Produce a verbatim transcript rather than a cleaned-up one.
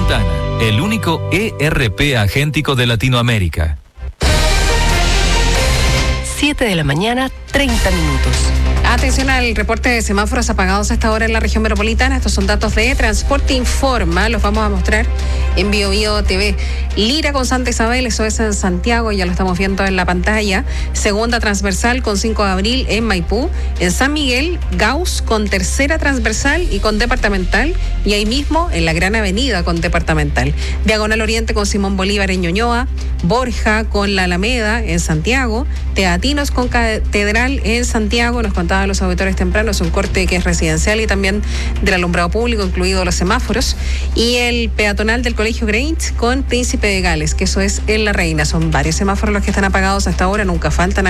Regiomontana, el único E R P agéntico de Latinoamérica. siete de la mañana, treinta minutos. Atención al reporte de semáforos apagados a esta hora en la región metropolitana. Estos son datos de Transporte Informa. Los vamos a mostrar en Bio Bio T V. Lira con Santa Isabel, eso es en Santiago, ya lo estamos viendo en la pantalla. Segunda transversal con cinco de abril en Maipú. En San Miguel, Gauss con tercera transversal y con departamental. Y ahí mismo en la Gran Avenida con departamental. Diagonal Oriente con Simón Bolívar en Ñuñoa. Borja con la Alameda en Santiago. Teatinos con Catedral en Santiago. Nos contaba los auditores tempranos, un corte que es residencial y también del alumbrado público, incluidos los semáforos. Y el peatonal del Colegio Grange con Príncipe de Gales, que eso es en La Reina. Son varios semáforos los que están apagados hasta ahora, nunca faltan.